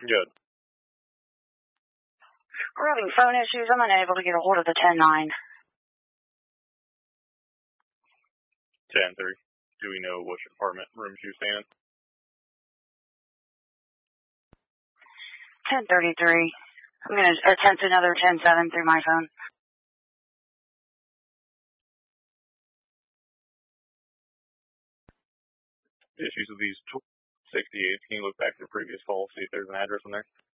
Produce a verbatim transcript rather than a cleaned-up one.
Good. We're having phone issues. I'm unable to get a hold of the ten nine. ten three. Do we know which apartment room she was staying in? ten thirty-three. I'm going to attempt another ten seven through my phone. Issues with these sixty-eight. Can you look back at the previous call, see if there's an address in there?